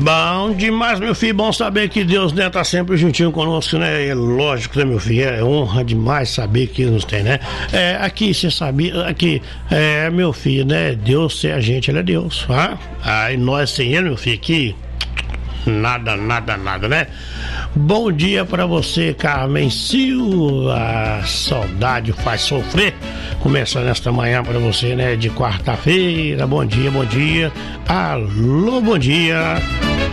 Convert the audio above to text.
Bom demais, meu filho, bom saber que Deus, né, tá sempre juntinho conosco, né? É lógico, né, meu filho, é honra demais saber que nos tem, né? Aqui, você sabia, aqui, meu filho, né, Deus sem a gente, ele é Deus, tá? Aí nós sem ele, meu filho, aqui, nada, né? Bom dia pra você, Carmen Silva, saudade faz sofrer, começando esta manhã pra você, né, de quarta-feira, bom dia, alô, bom dia.